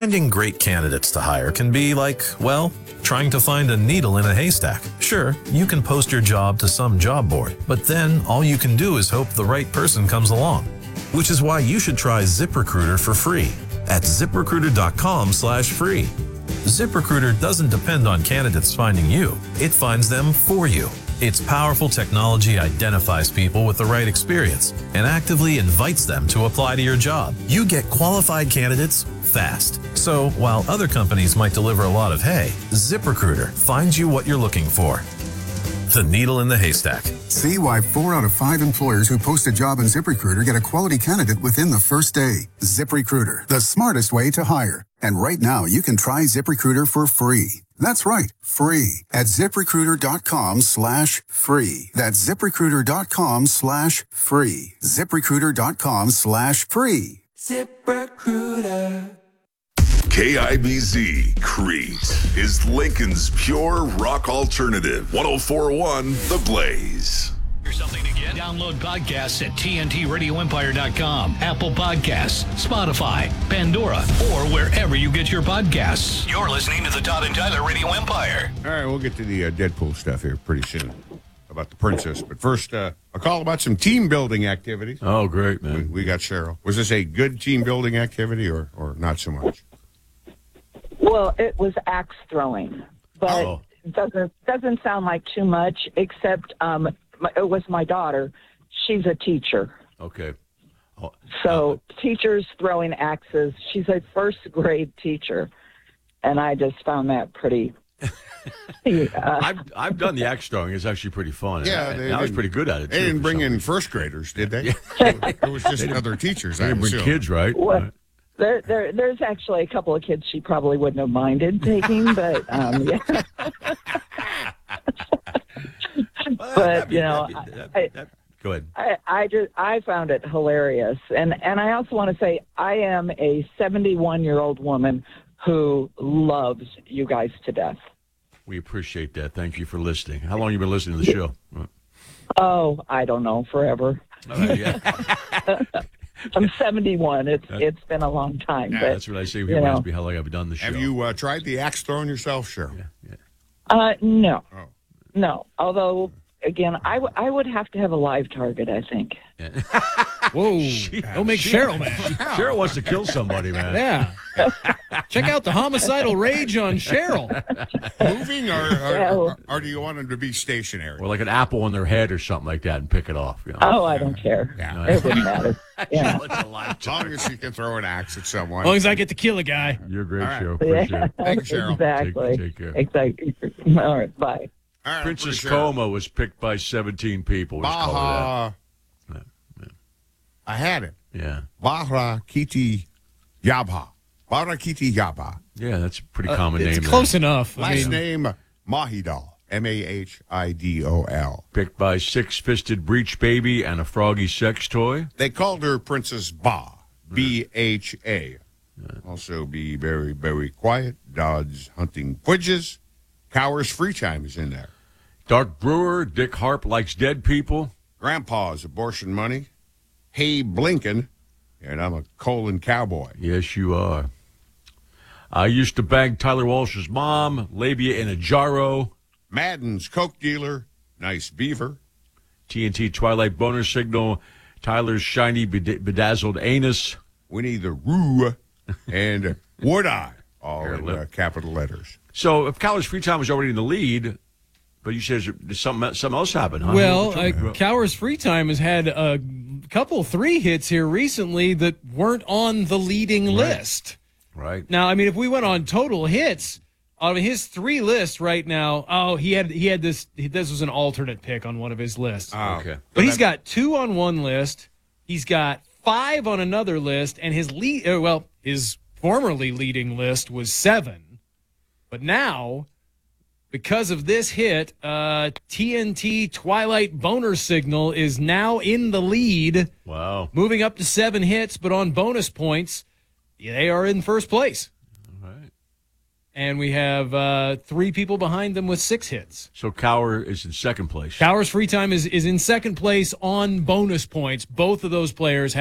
Finding great candidates to hire can be like, well, trying to find a needle in a haystack. Sure, you can post your job to some job board, but then all you can do is hope the right person comes along. Which is why you should try ZipRecruiter for free at ZipRecruiter.com/free. ZipRecruiter doesn't depend on candidates finding you. It finds them for you. Its powerful technology identifies people with the right experience and actively invites them to apply to your job. You get qualified candidates fast. So while other companies might deliver a lot of hay, ZipRecruiter finds you what you're looking for. The needle in the haystack. See why 4 out of 5 employers who post a job on ZipRecruiter get a quality candidate within the first day. ZipRecruiter, the smartest way to hire. And right now, you can try ZipRecruiter for free. That's right, free at ZipRecruiter.com/free. That's ZipRecruiter.com/free. ZipRecruiter.com/free. ZipRecruiter. KIBZ Crete is Lincoln's pure rock alternative. 104.1 The Blaze. Here's something to get. Download podcasts at TNTRadioEmpire.com, Apple Podcasts, Spotify, Pandora, or wherever you get your podcasts. You're listening to the Todd and Tyler Radio Empire. All right, we'll get to the Deadpool stuff here pretty soon about the princess. But first, a call about some team building activities. Oh, great, man. We got Cheryl. Was this a good team building activity or not so much? Well, it was axe throwing, but it doesn't sound like too much, except it was my daughter. She's a teacher. Okay. So teachers throwing axes. She's a first grade teacher, and I just found that pretty. I've done the axe throwing. It's actually pretty fun. Yeah, I was pretty good at it. They didn't bring in first graders, did they? It was just other teachers. They didn't bring kids, right? Well, there's actually a couple of kids she probably wouldn't have minded taking, but yeah. But go ahead. I found it hilarious, and I also want to say I am a 71-year-old woman who loves you guys to death. We appreciate that. Thank you for listening. How long have you been listening to the show? Oh, I don't know, forever. Yeah. I'm 71. It's been a long time. Yeah, but, that's what I say. It reminds me how long I've done the show. Have you tried the axe throwing yourself, Cheryl? Yeah. No. Oh. No. Although, again, I would have to have a live target, I think. Yeah. Whoa. Don't make Cheryl mad. Cheryl wants to kill somebody, man. Yeah. Check out the homicidal rage on Cheryl. Moving or do you want them to be stationary? Or like an apple on their head or something like that and pick it off. You know? Oh, I don't care. Yeah. It wouldn't matter. Yeah. As long as you can throw an axe at someone. As long as I get to kill a guy. You're a great All right. show. Appreciate it. Thank you, Cheryl. Exactly. Take care. Exactly. All right. Bye. All right, Princess Cheryl. Coma was picked by 17 people. Let's call Baha. it I had it. that. Yeah. Bahra Kiti Yabha. Bahra Kiti Yabha. Yeah, that's a pretty common name. It's close enough. Last name, Mahidol. Mahidol. Picked by Six-Fisted Breech Baby and a Froggy sex toy. They called her Princess Ba. B-H-A. Also be very, very quiet. Dodds hunting fudges. Cowers free time is in there. Dark Brewer, Dick Harp likes dead people. Grandpa's abortion money. Hey Blinken. And I'm a colon cowboy. Yes, you are. I used to bang Tyler Walsh's mom, labia in a jarro. Madden's coke dealer. Nice beaver. TNT Twilight Boner Signal, Tyler's shiny bedazzled anus. Winnie the Roo. And Wood Eye. All in capital letters. So if College Free Time was already in the lead, but you said something else happened, huh? Well, Cowers Free Time has had a couple 3 hits here recently that weren't on the leading list. Right. Now, I mean, if we went on total hits, out of his 3 lists right now, he had this. This was an alternate pick on one of his lists. Oh, okay. But he's got 2 on one list. He's got 5 on another list, and his his formerly leading list was 7. But now, because of this hit, TNT Twilight Boner Signal is now in the lead. Wow. Moving up to 7 hits, but on bonus points, they are in first place. All right. And we have 3 people behind them with 6 hits. So Cower is in second place. Cowers Free Time is in second place on bonus points. Both of those players